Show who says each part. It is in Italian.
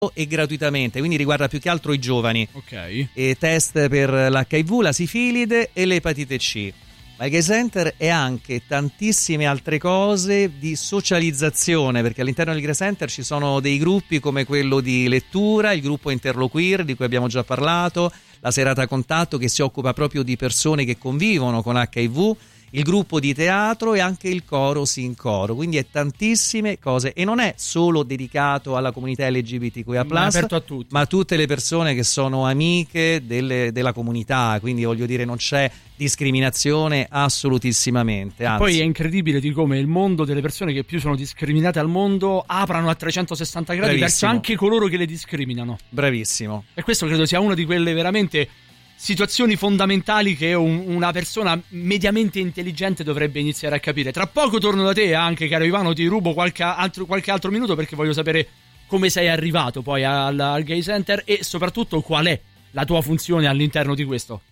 Speaker 1: e gratuitamente, quindi riguarda più che altro i giovani.
Speaker 2: Ok.
Speaker 1: E test per l'HIV, la sifilide e l'epatite C. Ma il Gay Center è anche tantissime altre cose di socializzazione, perché all'interno del Gay Center ci sono dei gruppi come quello di lettura, il gruppo Interloqueer di cui abbiamo già parlato, la serata contatto che si occupa proprio di persone che convivono con HIV, il gruppo di teatro e anche il coro Sin Coro, quindi è tantissime cose e non è solo dedicato alla comunità LGBTQIA+,
Speaker 2: ma è aperto a tutti,
Speaker 1: ma a tutte le persone che sono amiche della comunità, quindi voglio dire non c'è discriminazione assolutissimamente, anzi.
Speaker 2: Poi è incredibile di come il mondo delle persone che più sono discriminate al mondo aprano a 360 gradi verso anche coloro che le discriminano.
Speaker 1: Bravissimo.
Speaker 2: E questo credo sia una di quelle veramente situazioni fondamentali che una persona mediamente intelligente dovrebbe iniziare a capire. Tra poco torno da te, anche caro Ivano, ti rubo qualche altro minuto perché voglio sapere come sei arrivato poi al Gay Center e soprattutto qual è la tua funzione all'interno di questo.